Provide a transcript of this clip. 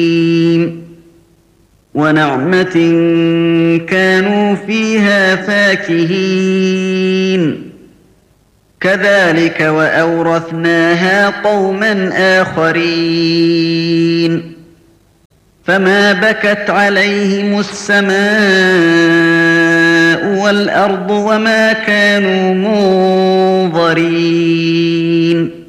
ونعمة كانوا فيها فاكهين كذلك وأورثناها قوما آخرين فما بكت عليهم السماء والأرض وما كانوا منظرين